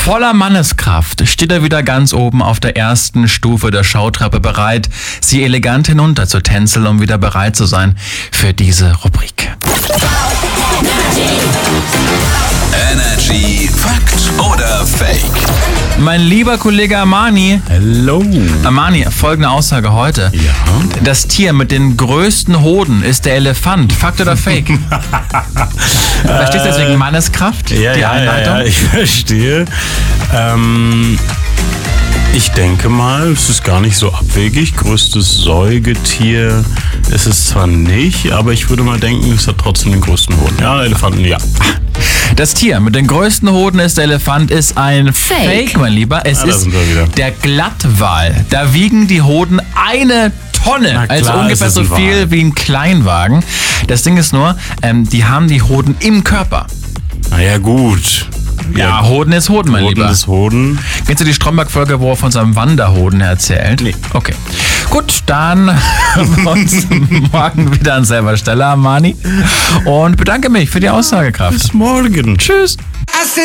Voller Manneskraft steht er wieder ganz oben auf der ersten Stufe der Schautreppe bereit, sie elegant hinunter zu tänzeln, um wieder bereit zu sein für diese Rubrik. Energy Fakt oder Fake? Mein lieber Kollege Armani. Hallo. Armani, folgende Aussage heute. Ja. Das Tier mit den größten Hoden ist der Elefant. Fakt oder Fake? Verstehst du deswegen Manneskraft? Die Einleitung? Ja, ich verstehe. Ich denke mal, es ist gar nicht so abwegig. Größtes Säugetier ist es zwar nicht, aber ich würde mal denken, es hat trotzdem den größten Hoden. Ja, Elefanten, ja. Das Tier mit den größten Hoden ist der Elefant ist ein Fake, mein Lieber. Es da ist sind wir wieder. der Glattwal. Da wiegen die Hoden 1 Tonne, Na klar, also ungefähr ist so es ein viel Wal. wie ein Kleinwagen. Das Ding ist nur, die haben die Hoden im Körper. Naja, gut. Ja, Hoden ist Hoden, mein Hoden Lieber. ist Hoden. Kennst du die Stromberg-Folge, wo er von seinem Wanderhoden erzählt? Nee. Okay. Gut, dann hören wir uns morgen wieder an selber Stelle, Armani. Und bedanke mich für die Aussagekraft. Bis morgen. Tschüss.